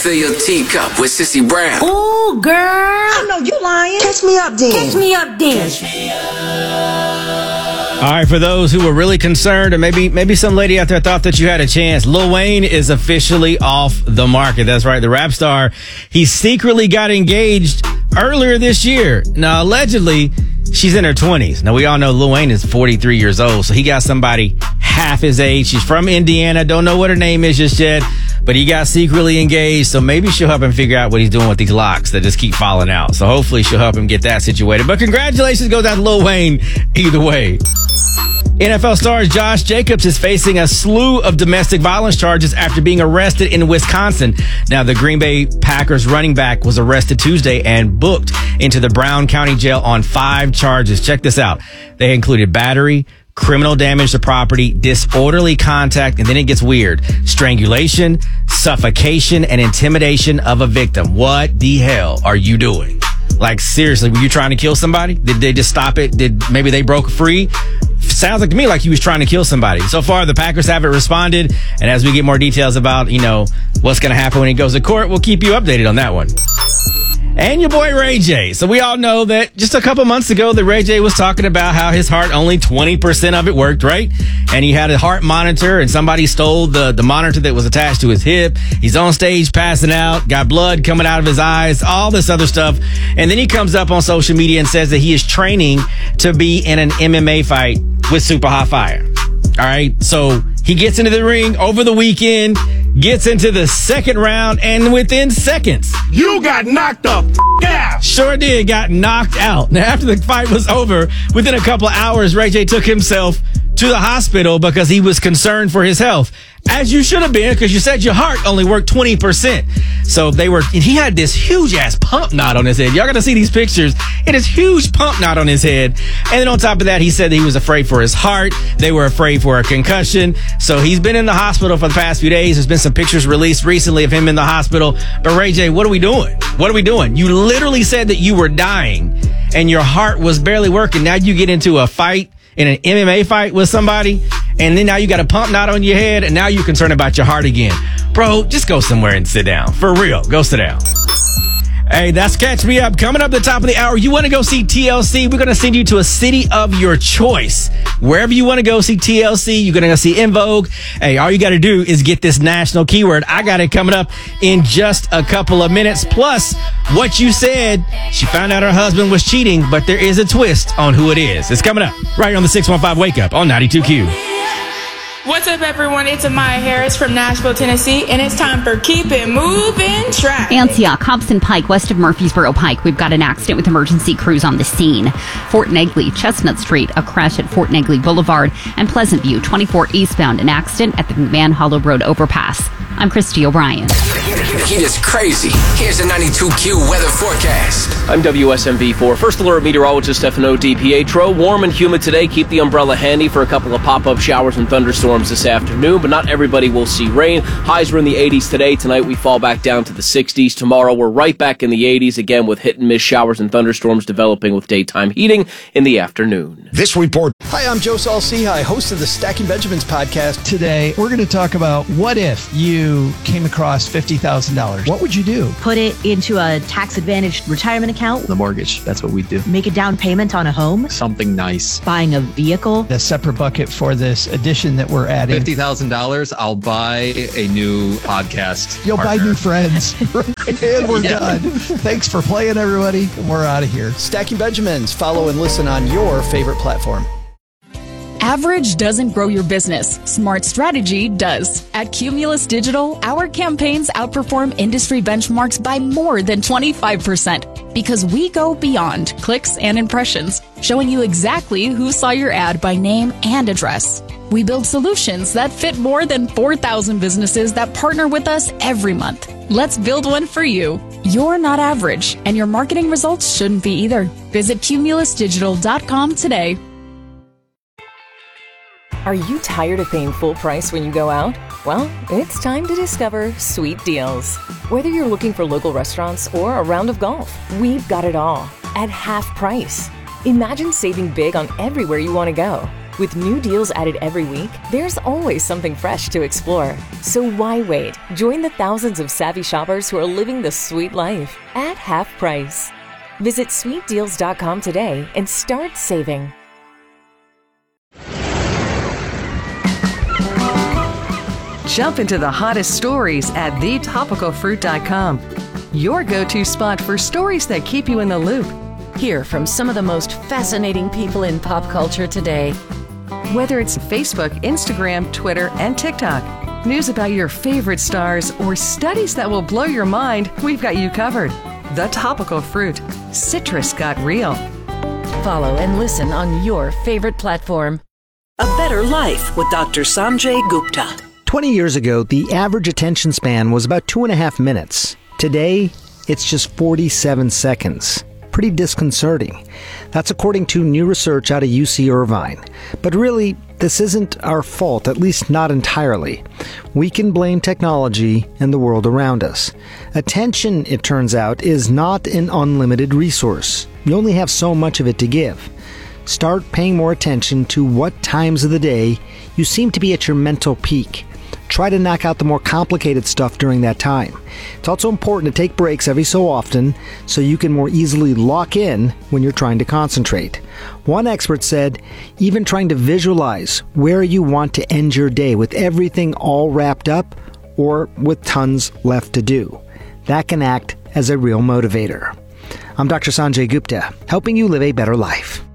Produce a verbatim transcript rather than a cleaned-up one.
Fill your teacup with Sissy Brown. Ooh, girl. I know you lying. Catch me up then. Catch me up then. Catch me up. All right, for those who were really concerned, or maybe maybe some lady out there thought that you had a chance, Lil Wayne is officially off the market. That's right, the rap star. He secretly got engaged earlier this year. Now, allegedly, she's in her twenties. Now, we all know Lil Wayne is forty-three years old, so he got somebody half his age. She's from Indiana. Don't know what her name is just yet, but he got secretly engaged, so maybe she'll help him figure out what he's doing with these locks that just keep falling out. So hopefully she'll help him get that situated. But congratulations goes out to Lil Wayne either way. N F L star Josh Jacobs is facing a slew of domestic violence charges after being arrested in Wisconsin. Now, the Green Bay Packers running back was arrested Tuesday and booked into the Brown County Jail on five charges. Check this out. They included battery, criminal damage to property, disorderly contact, and then it gets weird. Strangulation, suffocation, and intimidation of a victim. What the hell are you doing? Like, seriously, were you trying to kill somebody? Did they just stop it? Did maybe they broke free? Sounds like to me like he was trying to kill somebody. So far, the Packers haven't responded. And as we get more details about, you know, what's going to happen when he goes to court, we'll keep you updated on that one. And your boy Ray J. So we all know that just a couple months ago that Ray J was talking about how his heart, only twenty percent of it worked, right? And he had a heart monitor and somebody stole the, the monitor that was attached to his hip. He's on stage passing out, got blood coming out of his eyes, all this other stuff. And then he comes up on social media and says that he is training to be in an M M A fight with Super Hot Fire. All right. So he gets into the ring over the weekend, gets into the second round, and within seconds, you got knocked the f- out. Sure did, got knocked out. Now, after the fight was over, within a couple of hours, Ray J took himself to the hospital because he was concerned for his health. As you should have been, because you said your heart only worked twenty percent. So they were, and he had this huge ass pump knot on his head. Y'all got to see these pictures. It is huge pump knot on his head. And then on top of that, he said that he was afraid for his heart. They were afraid for a concussion. So he's been in the hospital for the past few days. There's been some pictures released recently of him in the hospital. But Ray J, what are we doing? What are we doing? You literally said that you were dying and your heart was barely working. Now you get into a fight, in an M M A fight with somebody, and then now you got a pump knot on your head, and now you're concerned about your heart again. Bro, just go somewhere and sit down. For real, go sit down. Hey, that's Catch Me Up. Coming up at the top of the hour, you want to go see T L C? We're going to send you to a city of your choice. Wherever you want to go see T L C, you're going to go see En Vogue. Hey, all you got to do is get this national keyword. I got it coming up in just a couple of minutes. Plus, what you said, she found out her husband was cheating, but there is a twist on who it is. It's coming up right here on the six one five Wake Up on ninety-two Q. What's up, everyone? It's Amaya Harris from Nashville, Tennessee, and it's time for Keep It Moving Track. Antioch, Hobson Pike, west of Murfreesboro Pike. We've got an accident with emergency crews on the scene. Fort Negley, Chestnut Street, a crash at Fort Negley Boulevard, and Pleasant View, twenty-four eastbound, an accident at the McMahon Hollow Road overpass. I'm Christy O'Brien. Heat is crazy. Here's the ninety-two Q weather forecast. I'm W S M V four First Alert Meteorologist Stefano DiPietro. Warm and humid today. Keep the umbrella handy for a couple of pop-up showers and thunderstorms this afternoon, but not everybody will see rain. Highs were in the eighties today. Tonight we fall back down to the sixties. Tomorrow we're right back in the eighties again with hit and miss showers and thunderstorms developing with daytime heating in the afternoon. This report. Hi, I'm Joe Saul-Sehy, host of the Stacking Benjamins podcast. Today we're going to talk about what if you came across fifty thousand dollars. What would you do? Put it into a tax-advantaged retirement account. The mortgage, that's what we do. Make a down payment on a home. Something nice. Buying a vehicle. A separate bucket for this addition that we're adding. fifty thousand dollars, I'll buy a new podcast. You'll partner. buy new friends. And we're yeah. done. Thanks for playing, everybody. We're out of here. Stacking Benjamins. Follow and listen on your favorite platform. Average doesn't grow your business. Smart strategy does. At Cumulus Digital, our campaigns outperform industry benchmarks by more than twenty-five percent because we go beyond clicks and impressions, showing you exactly who saw your ad by name and address. We build solutions that fit more than four thousand businesses that partner with us every month. Let's build one for you. You're not average, and your marketing results shouldn't be either. Visit cumulus digital dot com today. Are you tired of paying full price when you go out? Well, it's time to discover Sweet Deals. Whether you're looking for local restaurants or a round of golf, we've got it all at half price. Imagine saving big on everywhere you want to go. With new deals added every week, there's always something fresh to explore. So why wait? Join the thousands of savvy shoppers who are living the sweet life at half price. Visit sweet deals dot com today and start saving. Jump into the hottest stories at the topical fruit dot com. Your go-to spot for stories that keep you in the loop. Hear from some of the most fascinating people in pop culture today. Whether it's Facebook, Instagram, Twitter, and TikTok, news about your favorite stars, or studies that will blow your mind, we've got you covered. The Topical Fruit. Citrus got real. Follow and listen on your favorite platform. A Better Life with Doctor Sanjay Gupta. twenty years ago, the average attention span was about two and a half minutes. Today, it's just forty-seven seconds. Pretty disconcerting. That's according to new research out of U C Irvine. But really, this isn't our fault, at least not entirely. We can blame technology and the world around us. Attention, it turns out, is not an unlimited resource. You only have so much of it to give. Start paying more attention to what times of the day you seem to be at your mental peak. Try to knock out the more complicated stuff during that time. It's also important to take breaks every so often so you can more easily lock in when you're trying to concentrate. One expert said, even trying to visualize where you want to end your day with everything all wrapped up or with tons left to do. That can act as a real motivator. I'm Doctor Sanjay Gupta, helping you live a better life.